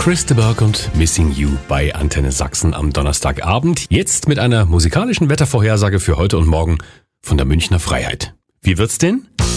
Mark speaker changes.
Speaker 1: Chris de Burgh und Missing You bei Antenne Sachsen am Donnerstagabend. Jetzt mit einer musikalischen Wettervorhersage für heute und morgen von der Münchner Freiheit. Wie wird's denn?